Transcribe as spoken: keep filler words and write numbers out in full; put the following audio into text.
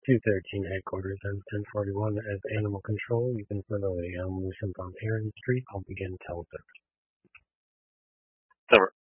two thirteen headquarters and ten forty-one as animal control. You can further a um, nuisance on Aaron Street. I'll begin teleservice. So